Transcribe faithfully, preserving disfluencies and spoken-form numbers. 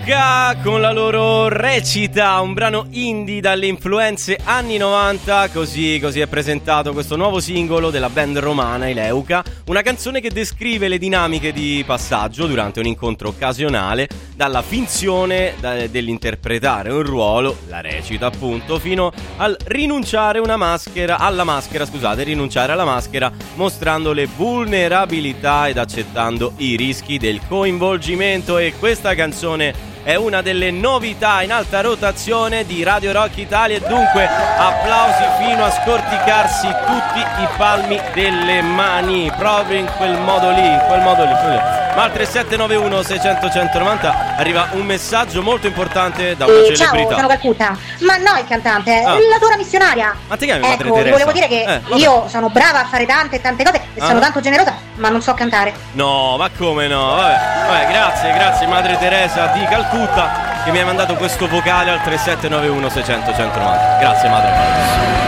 Eleuca con la loro Recita, un brano indie dalle influenze anni novanta, così, così è presentato questo nuovo singolo della band romana Eleuca, una canzone che descrive le dinamiche di passaggio durante un incontro occasionale, dalla finzione da, dell'interpretare un ruolo, la recita appunto, fino al rinunciare una maschera, alla maschera, scusate, rinunciare alla maschera, mostrando le vulnerabilità ed accettando i rischi del coinvolgimento. E questa canzone è una delle novità in alta rotazione di Radio Rock Italia e dunque applausi fino a scorticarsi tutti i palmi delle mani, proprio in quel modo lì, in quel modo lì. Ma al tre sette nove uno sei zero zero uno zero nove zero arriva un messaggio molto importante da una eh, celebrità. Ciao, sono Calcutta. Ma no, il cantante, Ah. la tua missionaria. Ma ti chiami Ecco, Madre Teresa? volevo dire che Eh, io sono brava a fare tante e tante cose e Ah. sono tanto generosa, ma non so cantare. No, ma come no? Vabbè, vabbè, grazie, grazie Madre Teresa di Calcutta che mi ha mandato questo vocale al tre sette nove uno sei zero zero uno zero nove zero. Grazie Madre.